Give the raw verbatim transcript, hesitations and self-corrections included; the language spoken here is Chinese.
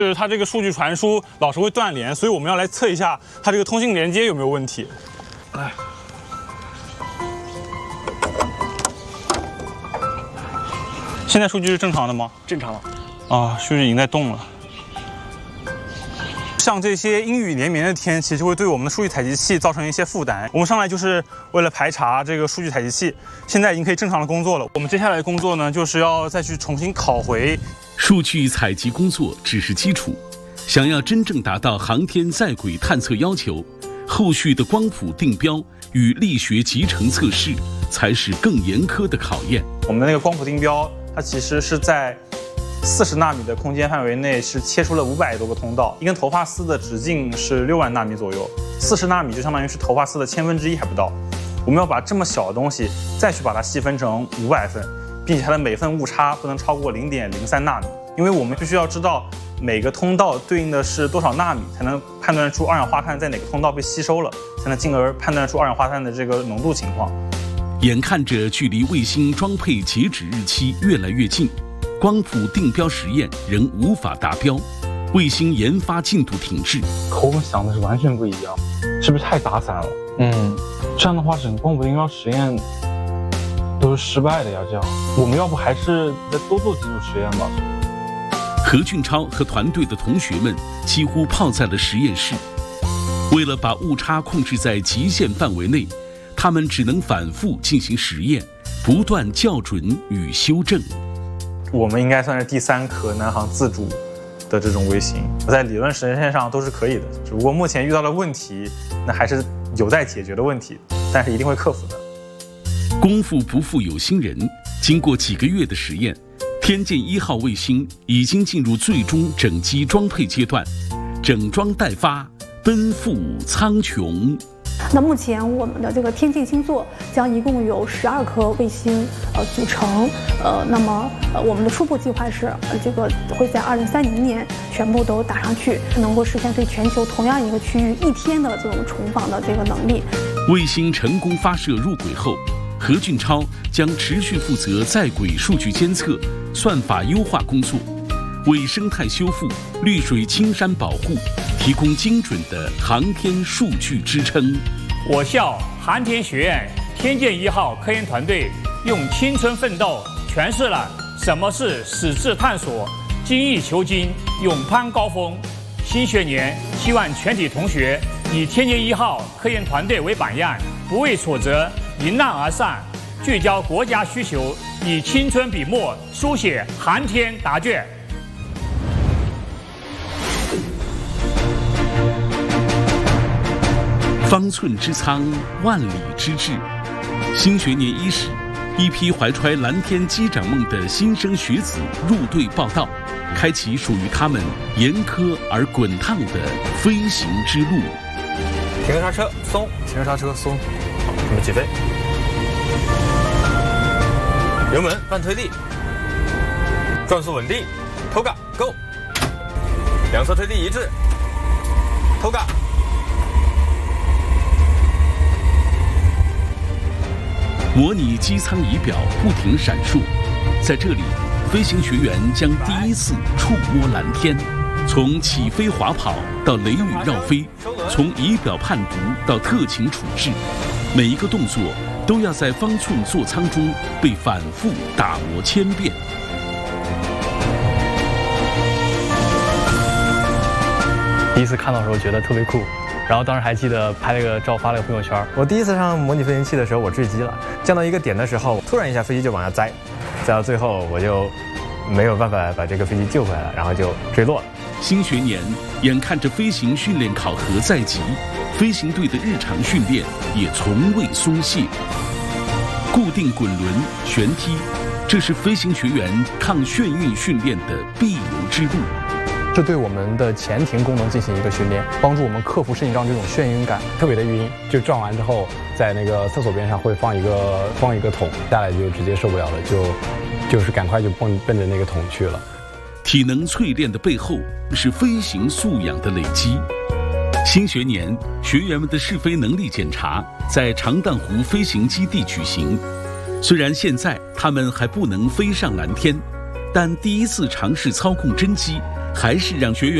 就是它这个数据传输老是会断连，所以我们要来测一下它这个通信连接有没有问题。哎，现在数据是正常的吗？ 正常了。 啊，数据已经在动了。像这些阴雨连绵的天气，就会对我们的数据采集器造成一些负担。我们上来就是为了排查这个数据采集器，现在已经可以正常的工作了。我们接下来的工作呢，就是要再去重新拷回。 数据采集工作只是基础，想要真正达到航天在轨探测要求，后续的光谱定标与力学集成测试才是更严苛的考验。 我们的那个光谱定标，它其实是在四十纳米的空间范围内是切出了五百多个通道，一根头发丝的直径是六万纳米左右，四十纳米就相当于是头发丝的千分之一还不到。我们要把这么小的东西再去把它细分成五百份，并且它的每份误差不能超过零点零三纳米，因为我们必须要知道每个通道对应的是多少纳米，才能判断出二氧化碳在哪个通道被吸收了，才能进而判断出二氧化碳的这个浓度情况。 眼看着距离卫星装配截止日期越来越近，光谱定标实验仍无法达标，卫星研发进度停滞。 和我们想的是完全不一样，是不是太打散了？嗯，这样的话，整个光谱定标实验都是失败的呀。这样，我们要不还是再多做几组实验吧。 何俊超和团队的同学们几乎泡在了实验室，为了把误差控制在极限范围内，他们只能反复进行实验，不断校准与修正。 我们应该算是第三颗南航自主的这种卫星，在理论实验线上都是可以的，只不过目前遇到的问题，那还是有待解决的问题，但是一定会克服的。 功夫不负有心人，经过几个月的实验，天剑一号卫星已经进入最终整机装配阶段，整装待发，奔赴苍穹。 那目前我们的这个天剑星座将一共有十二颗卫星呃组成，呃，那么呃我们的初步计划是，呃、这个会在二零三零年全部都打上去，能够实现对全球同样一个区域一天的这种重访的这个能力。 卫星成功发射入轨后，何俊超将持续负责在轨数据监测、算法优化工作，为生态修复、绿水青山保护提供精准的航天数据支撑。 我校航天学院天剑一号科研团队用青春奋斗诠释了什么是矢志探索、精益求精、勇攀高峰。新学年希望全体同学以天剑一号科研团队为榜样，不畏挫折，迎难而上，聚焦国家需求，以青春笔墨书写航天答卷。 方寸之仓，万里之志。新学年伊始，一批怀揣蓝天机长梦的新生学子入队报到，开启属于他们严苛而滚烫的飞行之路。 停车刹车松，停车刹车松，我们起飞。油门半推力，转速稳定，头嘎 ，Go。两侧推力一致，头嘎。 模拟机舱仪表不停闪烁，在这里，飞行学员将第一次触摸蓝天，从起飞滑跑到雷雨绕飞，从仪表判读到特勤处置，每一个动作都要在方寸座舱中被反复打磨千遍。 第一次看到的时候觉得特别酷。然后当时还记得拍了个照发了个朋友圈。 我第一次上模拟飞行器的时候，我坠机了，降到一个点的时候，突然一下飞机就往下栽，栽到最后我就没有办法把这个飞机救回来了，然后就坠落了。 新学年眼看着飞行训练考核在即，飞行队的日常训练也从未松懈。固定滚轮、旋梯，这是飞行学员抗眩晕训练的必由之路。 这对我们的前庭功能进行一个训练，帮助我们克服肾紧张这种眩晕感，特别的晕。就转完之后，在那个厕所边上会放一个放一个桶，下来就直接受不了了，就就是赶快就奔奔着那个桶去了。 体能淬炼的背后是飞行素养的累积。新学年，学员们的试飞能力检查在长荡湖飞行基地举行。虽然现在他们还不能飞上蓝天，但第一次尝试操控真机， 还是让学员